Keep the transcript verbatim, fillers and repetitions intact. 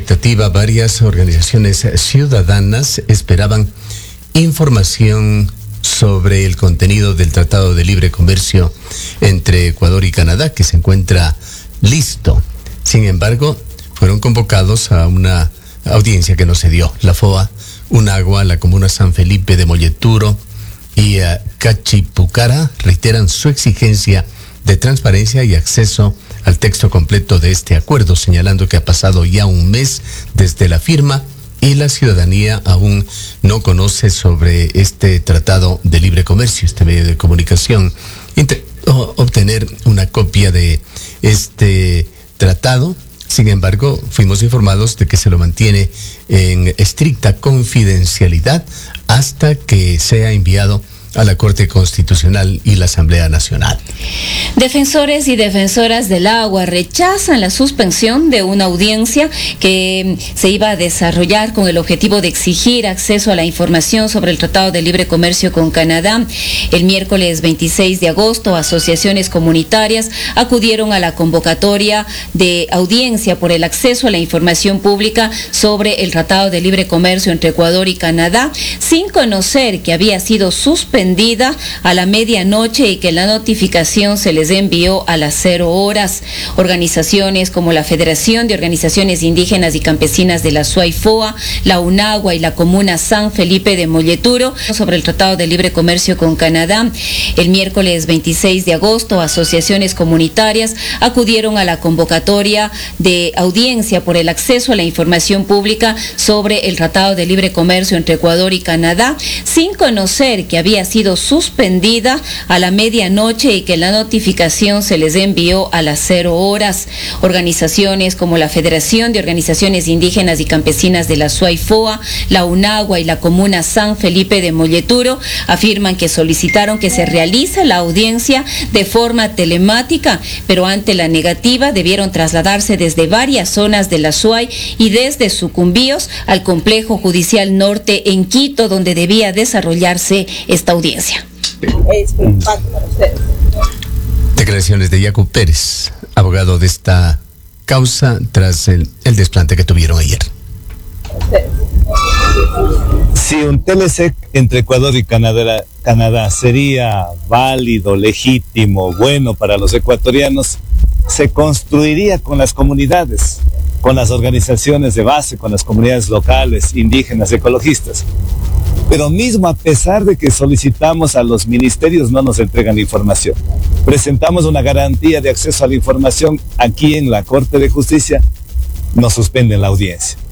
expectativa, varias organizaciones ciudadanas esperaban información sobre el contenido del Tratado de Libre Comercio entre Ecuador y Canadá, que se encuentra listo. Sin embargo, fueron convocados a una audiencia que no se dio. La F O A, UNAGUA, la Comuna San Felipe de Molleturo y uh, Cachipucara reiteran su exigencia de transparencia y acceso al texto completo de este acuerdo, señalando que ha pasado ya un mes desde la firma y la ciudadanía aún no conoce sobre este tratado de libre comercio. Este medio de comunicación intentó obtener una copia de este tratado. Sin embargo, fuimos informados de que se lo mantiene en estricta confidencialidad hasta que sea enviado a la Corte Constitucional y la Asamblea Nacional. Defensores y defensoras del agua rechazan la suspensión de una audiencia que se iba a desarrollar con el objetivo de exigir acceso a la información sobre el Tratado de Libre Comercio con Canadá. El miércoles veintiséis de agosto, asociaciones comunitarias acudieron a la convocatoria de audiencia por el acceso a la información pública sobre el Tratado de Libre Comercio entre Ecuador y Canadá, sin conocer que había sido suspendido a la medianoche y que la notificación se les envió a las cero horas. Organizaciones como la Federación de Organizaciones Indígenas y Campesinas de la S U A y F O A, la UNAGUA y la Comuna San Felipe de Molleturo sobre el Tratado de Libre Comercio con Canadá. El miércoles veintiséis de agosto, asociaciones comunitarias acudieron a la convocatoria de audiencia por el acceso a la información pública sobre el Tratado de Libre Comercio entre Ecuador y Canadá, sin conocer que había sido suspendida a la medianoche y que la notificación se les envió a las cero horas. Organizaciones como la Federación de Organizaciones Indígenas y Campesinas de la S U A y F O A, la UNAGUA y la Comuna San Felipe de Molleturo afirman que solicitaron que se realice la audiencia de forma telemática, pero ante la negativa debieron trasladarse desde varias zonas de la S U A y desde Sucumbíos al Complejo Judicial Norte en Quito, donde debía desarrollarse esta audiencia. Es preocupante para ustedes. Declaraciones de Yacu Pérez, abogado de esta causa tras el, el desplante que tuvieron ayer. Si un Telecec entre Ecuador y Canadá, Canadá sería válido, legítimo, bueno para los ecuatorianos, se construiría con las comunidades, con las organizaciones de base, con las comunidades locales, indígenas, ecologistas. Pero mismo a pesar de que solicitamos a los ministerios, no nos entregan la información. Presentamos una garantía de acceso a la información aquí en la Corte de Justicia, nos suspenden la audiencia.